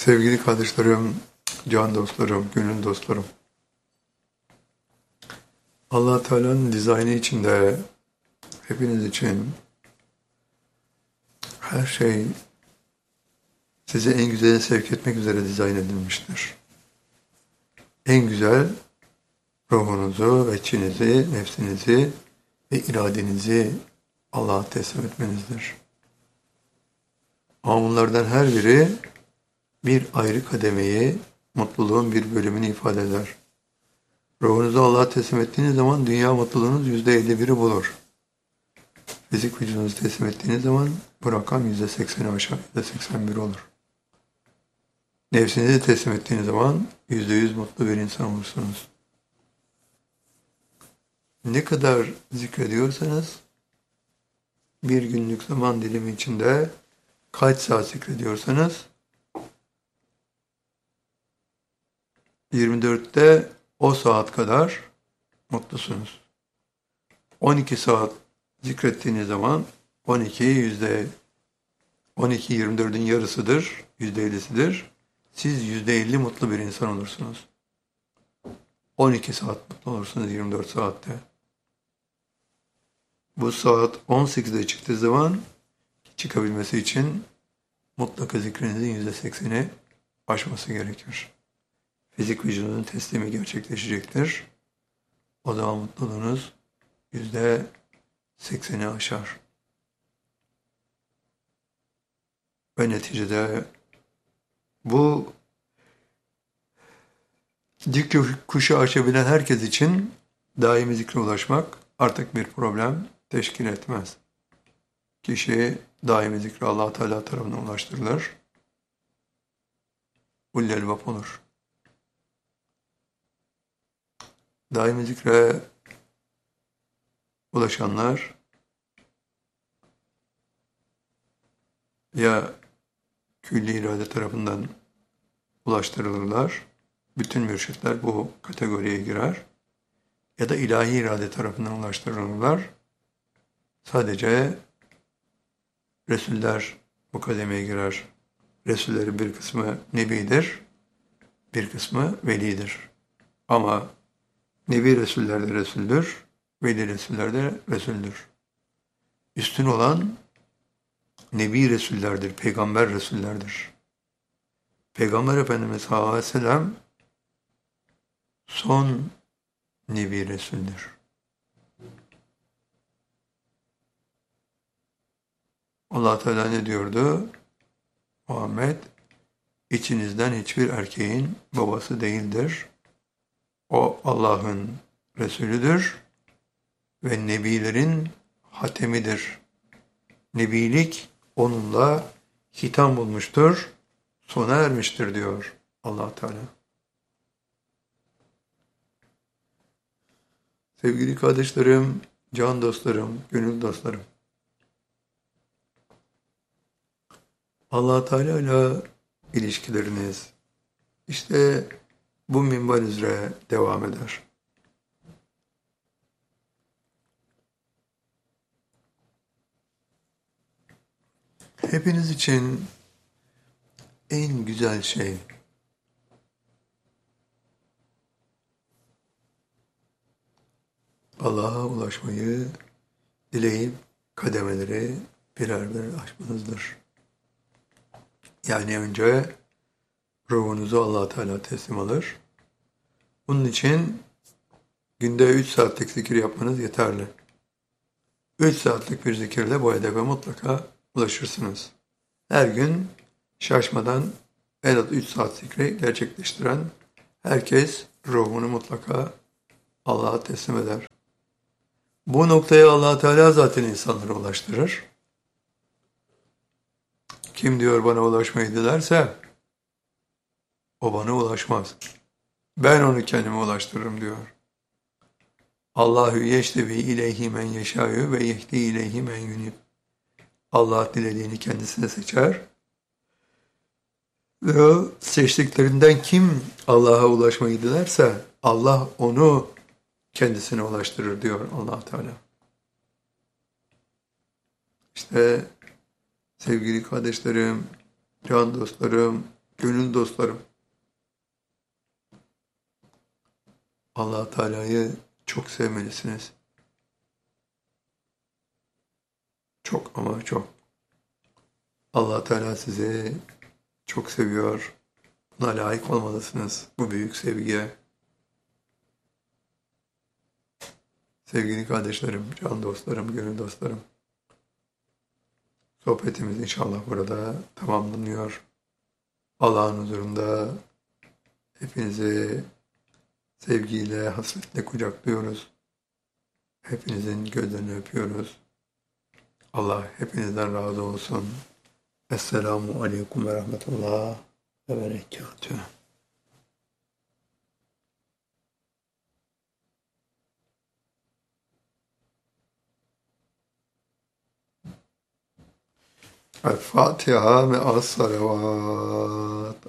Sevgili kardeşlerim, can dostlarım, gönül dostlarım. Allah Teala'nın dizaynı içinde hepiniz için her şey sizi en güzele sevk etmek üzere dizayn edilmiştir. En güzel ruhunuzu, içinizi, nefsinizi ve iradenizi Allah'a teslim etmenizdir. Ama bunlardan her biri bir ayrı kademeyi, mutluluğun bir bölümünü ifade eder. Ruhunuzu Allah'a teslim ettiğiniz zaman dünya mutluluğunuz %51'i bulur. Fizik vücudunuzu teslim ettiğiniz zaman bu rakam %80'i aşağı, %81 olur. Nefsinizi teslim ettiğiniz zaman %100 mutlu bir insan olursunuz. Ne kadar zikrediyorsanız bir günlük zaman dilimi içinde kaç saat zikrediyorsanız 24'te o saat kadar mutlusunuz. 12 saat zikrettiğiniz zaman 12 24'ün yarısıdır, %50'sidir. Siz %50 mutlu bir insan olursunuz. 12 saat mutlu olursunuz 24 saatte. Bu saat 18'de çıktığı zaman çıkabilmesi için mutlaka zikrinizin %80'i aşması gerekir. Fizik vücudunun teslimi gerçekleşecektir. O zaman mutluluğunuz %80'i aşar. Ve neticede bu dik kuşu aşabilen herkes için daimi zikre ulaşmak artık bir problem teşkil etmez. Kişi daimi zikre Allah Teala tarafından ulaştırılır. Ulul elbab olur. Daimi zikre ulaşanlar ya külli irade tarafından ulaştırılırlar. Bütün mürşitler bu kategoriye girer. Ya da ilahi irade tarafından ulaştırılırlar. Sadece Resuller bu kademeye girer. Resullerin bir kısmı nebidir, bir kısmı velidir. Ama nebi Resuller de Resuldür, veli Resuller de Resuldür. Üstün olan nebi Resullerdir, peygamber Resullerdir. Peygamber Efendimiz sallallahu aleyhi ve sellem son nebi Resuldür. Allah Teala ne diyordu? Muhammed, içinizden hiçbir erkeğin babası değildir. O Allah'ın Resulüdür ve nebilerin hatemidir. Nebilik onunla hitam bulmuştur, sona ermiştir diyor Allah Teala. Sevgili kardeşlerim, can dostlarım, gönül dostlarım. Allah Teala ile ilişkileriniz işte bu minval üzere devam eder. Hepiniz için en güzel şey Allah'a ulaşmayı dileyip kademeleri birer birer aşmanızdır. Yani önce ruhunuzu Allah Teala teslim alır. Bunun için günde 3 saatlik zikir yapmanız yeterli. 3 saatlik bir zikirle bu hedefe mutlaka ulaşırsınız. Her gün şaşmadan en az 3 saat zikri gerçekleştiren herkes ruhunu mutlaka Allah'a teslim eder. Bu noktaya Allah Teala zaten insanları ulaştırır. Kim diyor bana ulaşmayı dilerse o bana ulaşmaz. Ben onu kendime ulaştırırım diyor. Allahu yeştebi ileyhi men yeşâ'yu ve yehdi ileyhi men yunib. Allah dilediğini kendisine seçer. Ve seçtiklerinden kim Allah'a ulaşmayı dilerse Allah onu kendisine ulaştırır diyor Allah Teala. İşte sevgili kardeşlerim, can dostlarım, gönül dostlarım, Allah Teala'yı çok sevmelisiniz. Çok ama çok. Allah Teala sizi çok seviyor. Buna layık olmalısınız bu büyük sevgiye. Sevgili kardeşlerim, can dostlarım, gönül dostlarım. Sohbetimiz inşallah burada tamamlanıyor. Allah'ın huzurunda hepinizi sevgiyle, hasretle kucaklıyoruz. Hepinizin gözlerini öpüyoruz. Allah hepinizden razı olsun. Esselamu Aleyküm ve Rahmetullah ve Berekatuhu. El Fatiha ve as salavat.